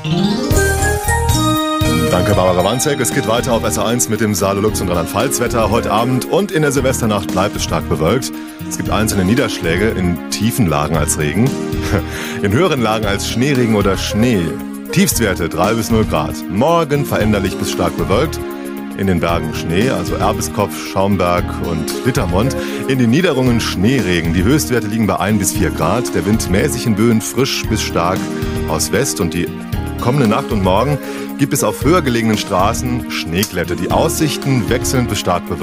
Danke, Barbara Wanzek. Es geht weiter auf SR1 mit dem Saale-Lux und Rheinland-Pfalz-Wetter. Heute Abend und in der Silvesternacht bleibt es stark bewölkt. Es gibt einzelne Niederschläge in tiefen Lagen als Regen, in höheren Lagen als Schneeregen oder Schnee. Tiefstwerte 3 bis 0 Grad. Morgen veränderlich bis stark bewölkt. In den Bergen Schnee, also Erbeskopf, Schaumberg und Littermond. In den Niederungen Schneeregen. Die Höchstwerte liegen bei 1 bis 4 Grad. Der Wind mäßig in Böen, frisch bis stark aus West. Und die kommende Nacht und morgen gibt es auf höher gelegenen Straßen Schneeglätte. Die Aussichten wechselnd bis stark bewölkt.